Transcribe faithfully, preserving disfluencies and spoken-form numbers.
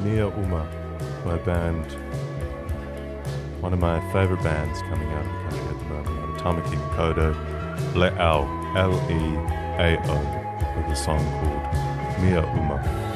Mia Uma by a band, one of my favourite bands coming out of the country at the moment, Tamaki Makaurau, Le'au, L E A O, with a song called Mia Uma.